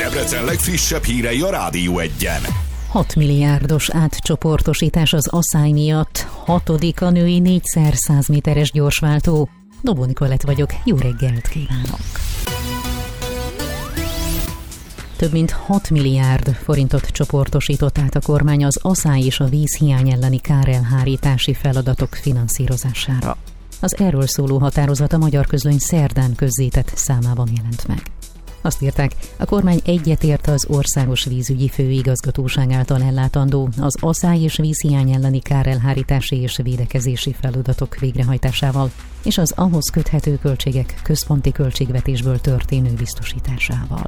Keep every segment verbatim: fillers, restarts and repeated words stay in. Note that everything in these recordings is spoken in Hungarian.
Debrecen legfrissebb hírei a Rádió Egyen. hat milliárdos átcsoportosítás az asszály miatt. Hatodik a női négyszer száz méteres gyorsváltó. Dobó Nikolett vagyok, jó reggelt kívánok! Több mint hat milliárd forintot csoportosított át a kormány az asszály és a vízhiány elleni kárelhárítási feladatok finanszírozására. Az erről szóló határozat a Magyar Közlöny szerdán közzétett számában jelent meg. Azt írták, a kormány egyetért az Országos Vízügyi Főigazgatóság által ellátandó az asszály és vízhiány elleni kárelhárítási és védekezési feladatok végrehajtásával és az ahhoz köthető költségek központi költségvetésből történő biztosításával.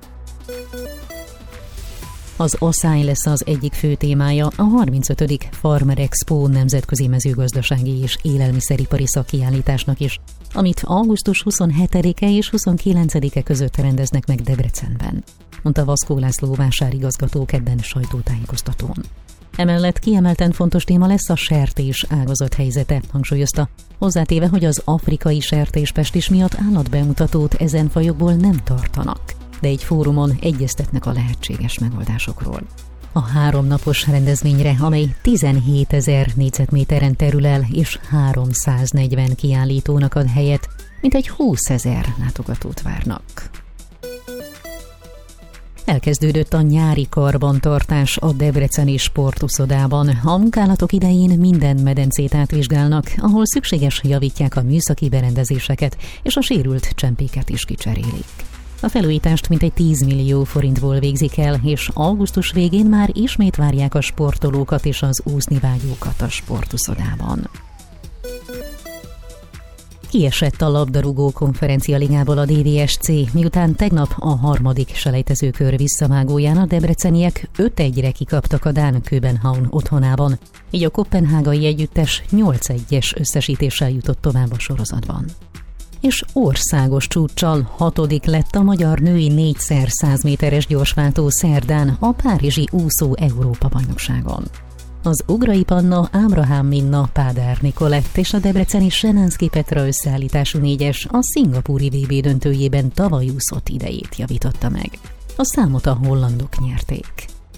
Az asszály lesz az egyik fő témája a harmincötödik Farmer Expo nemzetközi mezőgazdasági és élelmiszeripari szakkiállításnak is, amit augusztus huszonhetedike és huszonkilencedike között rendeznek meg Debrecenben, mondta Vaszkó László vásárigazgató kedden sajtótájékoztatón. Emellett kiemelten fontos téma lesz a sertés ágazat helyzete, hangsúlyozta, hozzátéve, hogy az afrikai sertéspestis miatt állatbemutatót ezen fajokból nem tartanak, de egy fórumon egyeztetnek a lehetséges megoldásokról. A háromnapos rendezvényre, amely tizenhétezer négyzetméteren terül el és háromszáznegyven kiállítónak ad helyet, mintegy húszezer látogatót várnak. Elkezdődött a nyári karbantartás a debreceni sportuszodában. A munkálatok idején minden medencét átvizsgálnak, ahol szükséges, javítják a műszaki berendezéseket, és a sérült csempéket is kicserélik. A felújítást mintegy tíz millió forintból végzik el, és augusztus végén már ismét várják a sportolókat és az úszni vágyókat a sportuszodában. Kiesett a labdarúgó konferencialigából a dé vé es cé, miután tegnap a harmadik selejtezőkör visszavágóján a debreceniek öt egyre kikaptak a dán Köbenhavn otthonában, így a koppenhágai együttes nyolc egyes összesítéssel jutott tovább a sorozatban. És országos csúccsal hatodik lett a magyar női négyszer száz méteres gyorsváltó szerdán a párizsi úszó Európa-bajnokságon. Az ugrai Panna, Ábrahám Minna, Pádár Nikolett és a debreceni Senánszky Petra összeállítású négyes a szingapúri vé bé döntőjében tavaly úszott idejét javította meg. A számot a hollandok nyerték.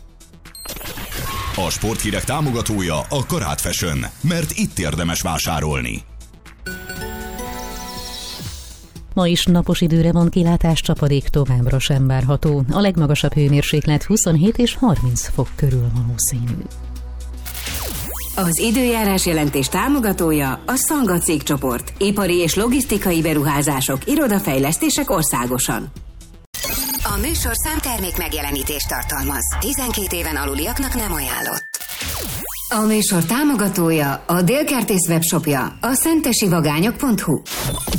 A sporthírek támogatója a Karát Fashion, mert itt érdemes vásárolni. Ma is napos időre van kilátás, csapadék továbbra sem várható. A legmagasabb hőmérséklet huszonhét és harminc fok körül valószínű. Az időjárás jelentés támogatója a Szanga cégcsoport. Ipari és logisztikai beruházások, irodafejlesztések országosan. A műsor számtermék megjelenítést tartalmaz. tizenkét éven aluliaknak nem ajánlott. A műsor támogatója a Délkertész webshopja, a szentesivagányok pont hu.